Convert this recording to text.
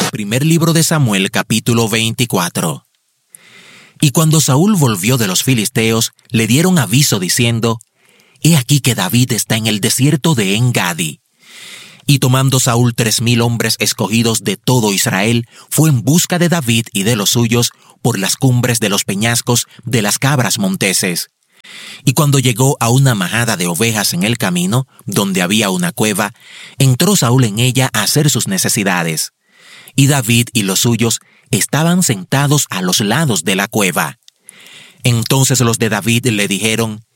Primer libro de Samuel, capítulo 24. Y cuando Saúl volvió de los filisteos, le dieron aviso diciendo: He aquí que David está en el desierto de En-Gadi. Y tomando Saúl 3,000 hombres escogidos de todo Israel, fue en busca de David y de los suyos por las cumbres de los peñascos de las cabras monteses. Y cuando llegó a una majada de ovejas en el camino, donde había una cueva, entró Saúl en ella a hacer sus necesidades. Y David y los suyos estaban sentados a los lados de la cueva. Entonces los de David le dijeron: